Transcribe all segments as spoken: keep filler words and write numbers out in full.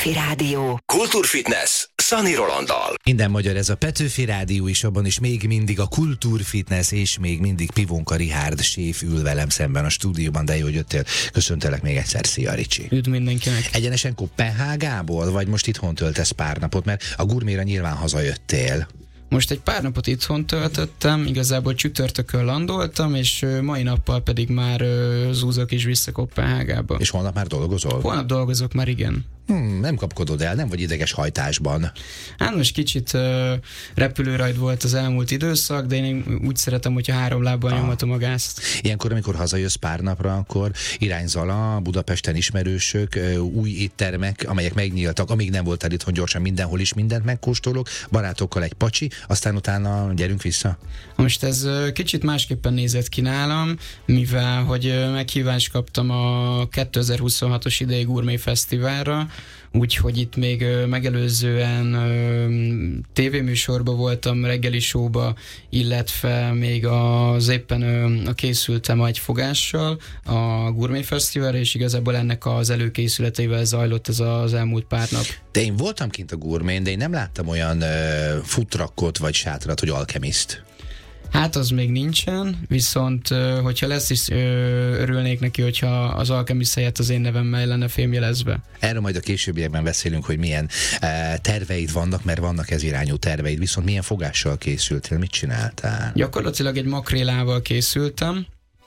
Petőfi Rádió. Kultúrfitness Szani Rolanddal. Minden magyar, ez a Petőfi Rádió is, abban is még mindig a Kultúrfitness, és még mindig Pivonka Richárd séf ül velem szemben a stúdióban, de jó, hogy jöttél. Köszöntelek még egyszer, szia Ricsi. Üdv mindenkinek. Egyenesen Koppenhágából, vagy most itthon töltesz pár napot, mert a gurméra nyilván hazajöttél. Most egy pár napot itthon töltöttem, igazából csütörtökön landoltam, és mai nappal pedig már zúzok is vissza Koppenhágába. És holnap már dolgozol? Holnap dolgozok már, igen. Hmm, nem kapkodod el, nem vagy ideges hajtásban. Hát most kicsit uh, repülőrajt volt az elmúlt időszak, de én úgy szeretem, hogyha három lábbal ah. nyomhatom a gázt. Ilyenkor, amikor hazajössz pár napra, akkor irány Zala, Budapesten ismerősök, új éttermek, amelyek megnyíltak, amíg nem voltál itthon, gyorsan mindenhol is mindent megkóstolok, barátokkal egy pacsi, aztán utána gyerünk vissza. Most ez uh, kicsit másképpen nézett ki nálam, mivel hogy uh, meghívást kaptam a kétezer-huszonhatos idei Gourmet Fesztiválra, úgyhogy itt még ö, megelőzően ö, tévéműsorban voltam, reggeli showba, illetve még az éppen ö, a készültem egy fogással a Gourmet Fesztiválra, és igazából ennek az előkészületével zajlott ez az elmúlt pár nap. De én voltam kint a Gourmet, de én nem láttam olyan ö, futrakot vagy sátrat, hogy Alchemist. Hát az még nincsen, viszont hogyha lesz is, örülnék neki, hogyha az Alchemist helyett az én nevemmel lenne fémjelezve. Erről majd a későbbiekben beszélünk, hogy milyen terveid vannak, mert vannak ez irányú terveid, viszont milyen fogással készültél, mit csináltál? Gyakorlatilag egy makrélával készültem.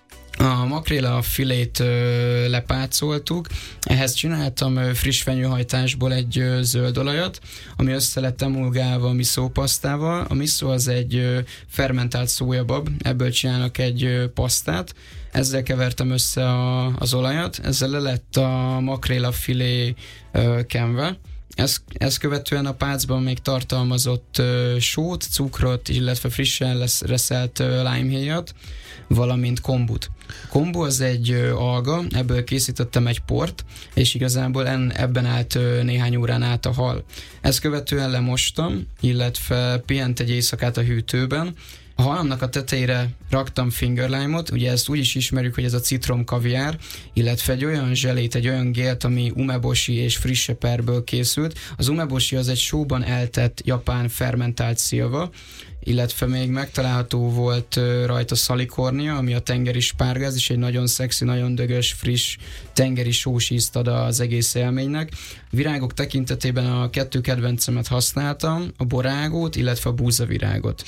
A makréla filét ö, lepácoltuk, ehhez csináltam ö, friss fenyőhajtásból egy ö, zöld olajat, ami össze lett emulgálva a miszópasztával. A miszó az egy ö, fermentált szójabab, ebből csinálnak egy ö, pasztát, ezzel kevertem össze a, az olajat, ezzel le lett a makréla filé ö, kenve. Ezt, ezt követően a pácban még tartalmazott ö, sót, cukrot, illetve frissen lesz, reszelt ö, limehéjat, valamint kombut. Kombu az egy ö, alga, ebből készítettem egy port, és igazából en, ebben állt ö, néhány órán át a hal. Ezt követően lemostam, illetve pihent egy éjszakát a hűtőben. A halamnak a tetejére raktam fingerlime-ot, ugye ezt úgy is ismerjük, hogy ez a citrom kaviár, illetve egy olyan zselét, egy olyan gélt, ami umeboshi és frisse perből készült. Az umeboshi az egy sóban eltett japán fermentált szilva, illetve még megtalálható volt rajta szalikornia, ami a tengeri spárgáz, és egy nagyon szexi, nagyon dögös, friss tengeri sós ízt ad az egész élménynek. Virágok tekintetében a kettő kedvencemet használtam, a borágót, illetve a búzavirágot.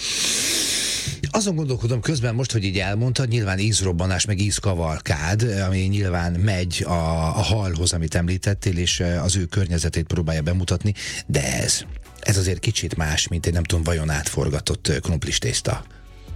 Azon gondolkodom közben most, hogy így elmondtad, nyilván ízrobbanás, meg ízkavalkád, ami nyilván megy a, a halhoz, amit említettél, és az ő környezetét próbálja bemutatni, de ez, ez azért kicsit más, mint egy nem tudom, vajon átforgatott krumplis tészta.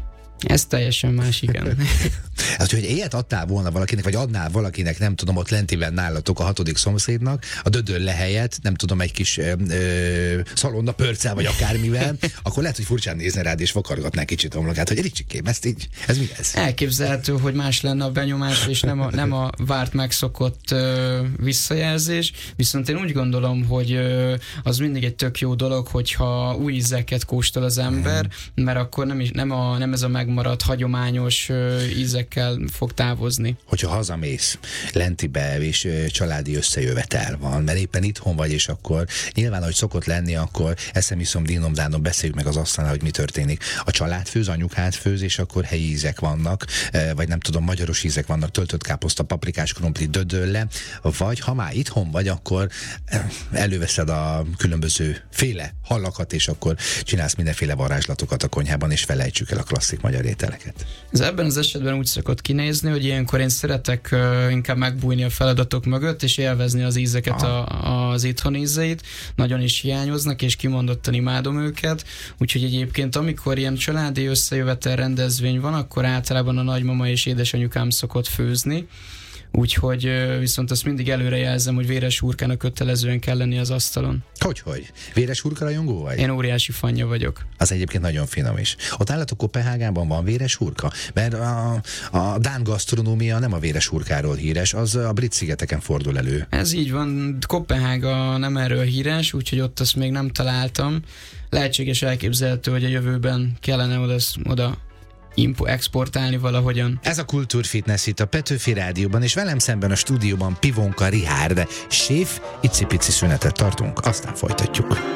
Ez teljesen más, igen. Hát, hogy ilyet adtál volna valakinek, vagy adnál valakinek, nem tudom, ott lentiben nálatok a hatodik szomszédnak, a dödölle helyett, nem tudom, egy kis ö, ö, szalonna pörccel, vagy akármivel, akkor lehet, hogy furcsán nézne rád, és vakargatná kicsit a homlokát, hogy Ricsikém, ezt így, ez mi ez? Elképzelhető, hogy más lenne a benyomás, és nem a, nem a várt megszokott ö, visszajelzés, viszont én úgy gondolom, hogy ö, az mindig egy tök jó dolog, hogyha új ízeket kóstol az ember, hmm. mert akkor nem, is, nem, a, nem ez a megmaradt hagyományos ö, ízekkel fog távozni. Hogyha hazamész lentibe, és ö, családi összejövetel van, mert éppen itthon vagy, és akkor nyilván, ahogy szokott lenni, akkor eszem, iszom, dínom, dánom, beszéljük meg az asztalnál, hogy mi történik. A család főz, anyukád főz, és akkor helyi ízek vannak, ö, vagy nem tudom, magyaros ízek vannak, töltött káposzta, paprikás krumpli, dödölle, vagy ha már itthon vagy, akkor előveszed a különböző féle hallakat, és akkor csinálsz mindenféle varázslatokat a konyhában, és felejtsük el a klasszik magyar ételeket. Ez ebben az esetben úgy szokott kinézni, hogy ilyenkor én szeretek uh, inkább megbújni a feladatok mögött, és élvezni az ízeket, a, az itthon ízeit. Nagyon is hiányoznak, és kimondottan imádom őket. Úgyhogy egyébként, amikor ilyen családi összejövetel rendezvény van, akkor általában a nagymama és édesanyukám szokott főzni. Úgyhogy viszont azt mindig előrejelzem, hogy véres hurkának kötelezően kell lenni az asztalon. Hogyhogy? Véres hurka rajongó vagy? Én óriási fanja vagyok. Az egyébként nagyon finom is. Ott állatok Koppenhágában van véres hurka? Mert a, a dán gasztronómia nem a véres hurkáról híres, az a brit szigeteken fordul elő. Ez így van, Koppenhága nem erről híres, úgyhogy ott azt még nem találtam. Lehetséges, elképzelhető, hogy a jövőben kellene oda, oda impo- exportálni valahogyan. Ez a Kultúrfitness itt a Petőfi Rádióban, és velem szemben a stúdióban Pivonka Richárd séf, icipici szünetet tartunk, aztán folytatjuk.